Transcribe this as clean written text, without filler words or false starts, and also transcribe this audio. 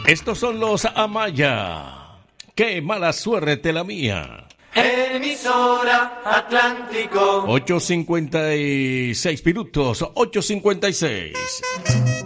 Estos son los Amaya. ¡Qué mala suerte la mía! Emisora Atlántico. 8:56 minutos, 8:56.